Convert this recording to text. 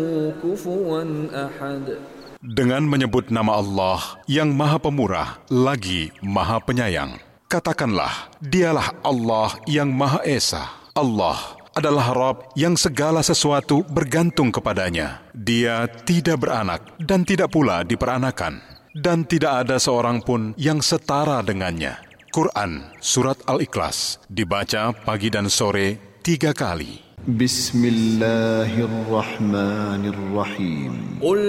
كفوا أحد. Dengan menyebut nama Allah yang Maha Pemurah lagi Maha Penyayang, katakanlah, dialah Allah yang Maha Esa. Allah adalah Rabb yang segala sesuatu bergantung kepadanya. Dia tidak beranak dan tidak pula diperanakan, dan tidak ada seorang pun yang setara dengannya. Quran Surat Al-Ikhlas dibaca pagi dan sore 3 kali. Bismillahirrahmanirrahim.